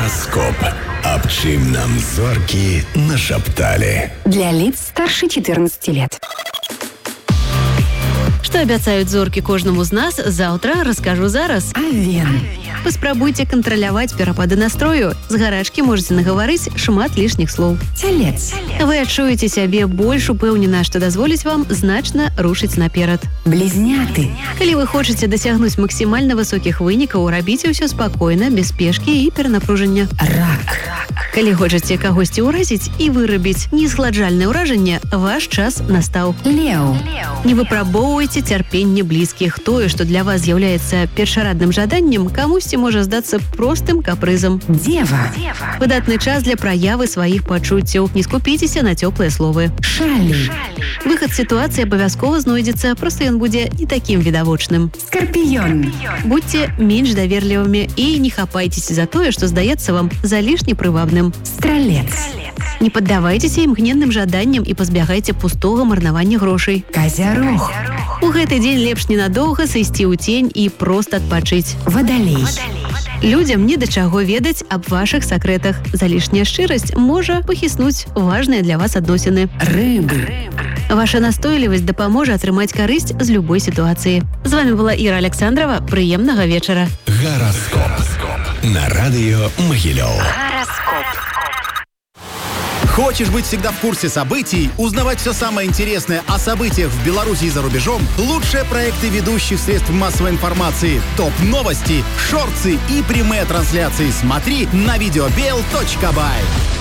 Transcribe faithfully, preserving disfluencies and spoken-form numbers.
Гараскоп. Аб чым нам зоркі нашапталі. Для лиц старше четырнадцати лет. Што абяцаюць зоркі кожнаму з нас, заўтра раскажу зараз. Авен. Паспрабуйце кантраляваць перапады настрою. З гарачкі можаце нагаварыць шмат лішніх слоў. Телец. Вы адчуеце сябе больш упэўнена, што дазволіць вам значна рушыць наперад. Близняты. Калі вы хочаце дасягнуць максімальна высокіх вынікаў, рабіце ўсё спакойна, без спешкі і перанапружання. Рак. Калі хочаце кагосьці ўразіць і вырабіць незгладжальнае ўражанне, ваш час настаў. Леў. Не выпрабоўвайце цярпенне блізкіх. Тое, што для вас з'яўляецца першарадным жаданнем, камусьці можа здацца простым капрызам. Дева. Выдатны час для праявы сваіх пачуццяў. Не скупіцеся на цёплыя словы. Шалі. Выхад з сітуацыі абавязкова знойдзецца, проста ён будзе не такім відавочным. Скорпіён. Будьце менш даверлівымі і не хапайцеся за тое, што здаецца вам залішне прывабным. Стралец. Не паддавайцеся імгненным жаданням і пазбягайце пустога марнавання грошай. Козярог. У гэты дзень лепш ненадоўга сысці ў цень і проста адпачыць. Водолей. Людзям не да чаго ведаць аб вашых сакрэтах. Залішняя шчырасць можа пахіснуць важныя для вас адносіны. Рыбы. Ваша настойлівасць дапаможа атрымаць карысць з любой сітуацыі. З вами была Іра Александрова. Прыемнага вечара. Гараскоп. На радио Могилев. Хочешь быть всегда в курсе событий, узнавать все самое интересное о событиях в Беларуси и за рубежом? Лучшие проекты ведущих средств массовой информации, топ-новости, шорты и прямые трансляции смотри на видеобел точка бай.